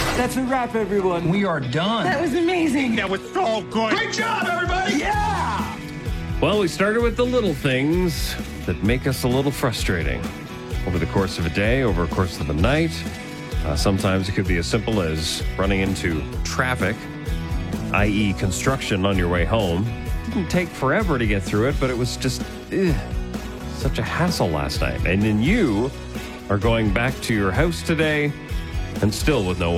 That's a wrap, everyone. We are done. That was amazing. That was so good. Great job, everybody! Yeah! Well, we started with the little things that make us a little frustrating. Over the course of a day, over the course of the night. Sometimes it could be as simple as running into traffic, i.e. construction on your way home. It didn't take forever to get through it, but it was just such a hassle last night. And then you are going back to your house today and still with no